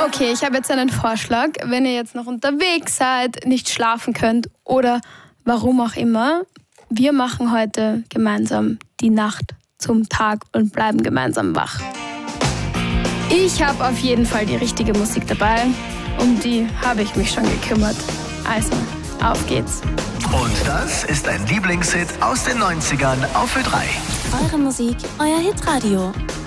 Okay, ich habe jetzt einen Vorschlag. Wenn ihr jetzt noch unterwegs seid, nicht schlafen könnt oder warum auch immer, wir machen heute gemeinsam die Nacht zum Tag und bleiben gemeinsam wach. Ich habe auf jeden Fall die richtige Musik dabei. Um die habe ich mich schon gekümmert. Also, auf geht's. Und das ist ein Lieblingshit aus den 90ern auf Ö3. Eure Musik, euer Hitradio.